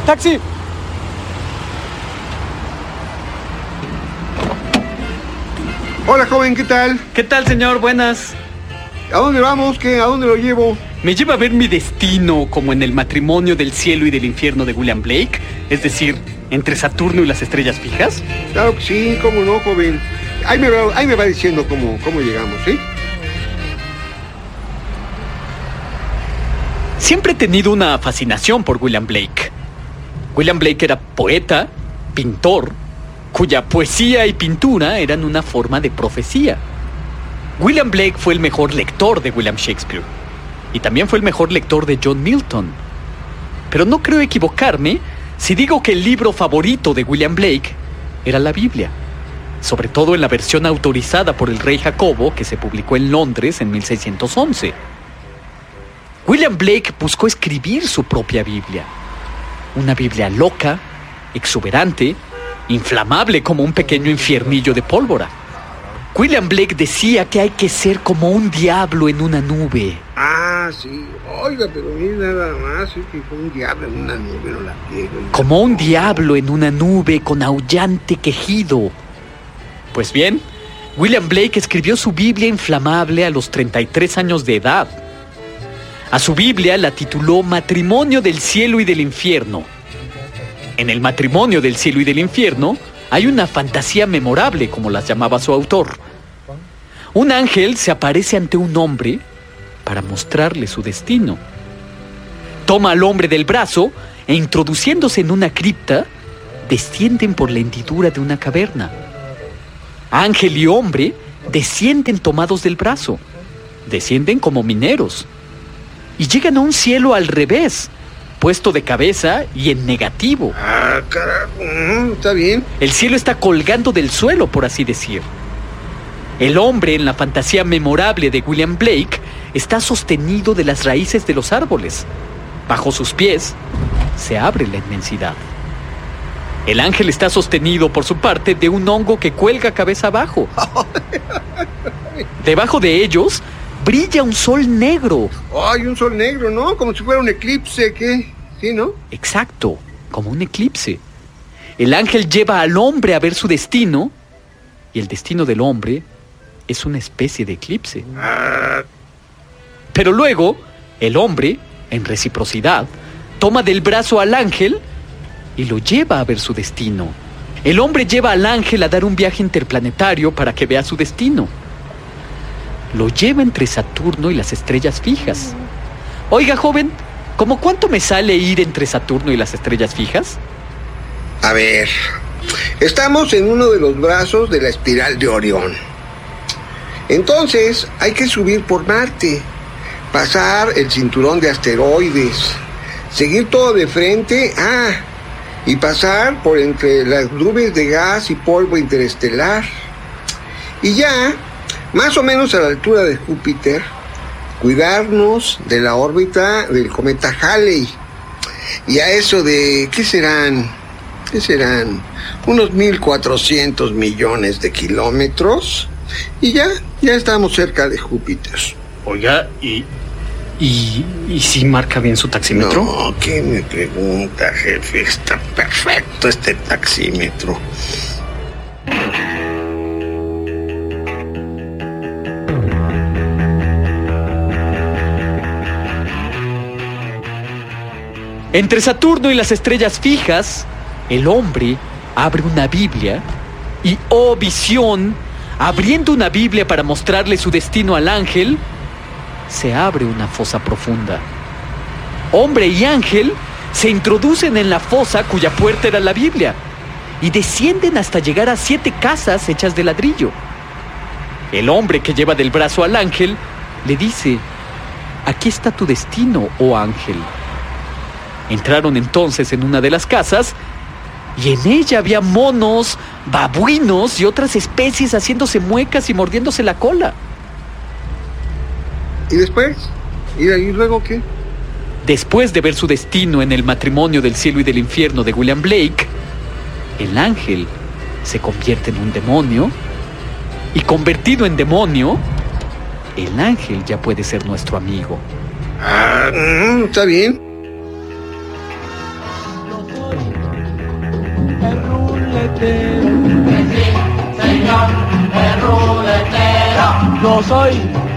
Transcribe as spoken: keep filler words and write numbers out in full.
¡Taxi! Hola, joven, ¿qué tal? ¿Qué tal, señor? Buenas. ¿A dónde vamos? ¿Qué? ¿A dónde lo llevo? ¿Me lleva a ver mi destino como en el matrimonio del cielo y del infierno de William Blake? Es decir, entre Saturno y las estrellas fijas. Claro que sí, cómo no, joven. Ahí me va, ahí me va diciendo cómo, cómo llegamos, ¿sí? Siempre he tenido una fascinación por William Blake. William Blake era poeta, pintor, cuya poesía y pintura eran una forma de profecía. William Blake fue el mejor lector de William Shakespeare y también fue el mejor lector de John Milton. Pero no creo equivocarme si digo que el libro favorito de William Blake era la Biblia, sobre todo en la versión autorizada por el rey Jacobo que se publicó en Londres en mil seiscientos once. William Blake buscó escribir su propia Biblia, una Biblia loca, exuberante, inflamable como un pequeño infiernillo de pólvora. William Blake decía que hay que ser como un diablo en una nube. Ah, sí. Oiga, pero mire nada más, es que fue un diablo en una nube, no la quiero. Como un diablo en una nube con aullante quejido. Pues bien, William Blake escribió su Biblia inflamable a los treinta y tres años de edad. A su Biblia la tituló Matrimonio del cielo y del infierno. En el matrimonio del cielo y del infierno hay una fantasía memorable, como las llamaba su autor. Un ángel se aparece ante un hombre para mostrarle su destino. Toma al hombre del brazo e, introduciéndose en una cripta, descienden por la hendidura de una caverna. Ángel y hombre descienden tomados del brazo, descienden como mineros, y llegan a un cielo al revés, puesto de cabeza y en negativo. Ah, carajo, está bien. El cielo está colgando del suelo, por así decir. El hombre, en la fantasía memorable de William Blake, está sostenido de las raíces de los árboles. Bajo sus pies se abre la inmensidad. El ángel está sostenido, por su parte, de un hongo que cuelga cabeza abajo. Debajo de ellos brilla un sol negro. Ay, un sol negro, ¿no? Como si fuera un eclipse, ¿qué? Sí, ¿no? Exacto, como un eclipse. El ángel lleva al hombre a ver su destino, y el destino del hombre es una especie de eclipse. Ah. Pero luego, el hombre, en reciprocidad, toma del brazo al ángel y lo lleva a ver su destino. El hombre lleva al ángel a dar un viaje interplanetario para que vea su destino. Lo lleva entre Saturno y las estrellas fijas. Oiga, joven, ¿cómo cuánto me sale ir entre Saturno y las estrellas fijas? A ver, estamos en uno de los brazos de la espiral de Orión. Entonces, hay que subir por Marte, pasar el cinturón de asteroides, seguir todo de frente, ah, y pasar por entre las nubes de gas y polvo interestelar. Y ya, más o menos a la altura de Júpiter, cuidarnos de la órbita del cometa Halley. Y a eso de, ¿qué serán? ¿Qué serán? Unos mil cuatrocientos millones de kilómetros. Y ya, ya estamos cerca de Júpiter. Oiga, ¿y, y, y si marca bien su taxímetro? No, ¿qué me pregunta, jefe? Está perfecto este taxímetro. Entre Saturno y las estrellas fijas, el hombre abre una Biblia y, oh visión, abriendo una Biblia para mostrarle su destino al ángel, se abre una fosa profunda. Hombre y ángel se introducen en la fosa cuya puerta era la Biblia y descienden hasta llegar a siete casas hechas de ladrillo. El hombre que lleva del brazo al ángel le dice: aquí está tu destino, oh ángel. Entraron entonces en una de las casas y en ella había monos, babuinos y otras especies haciéndose muecas y mordiéndose la cola. ¿Y después? ¿Y ahí luego qué? Después de ver su destino en el matrimonio del cielo y del infierno de William Blake, el ángel se convierte en un demonio y, convertido en demonio, el ángel ya puede ser nuestro amigo. Ah, está bien. el ruletero. Sí, señor, el ruletero. Yo soy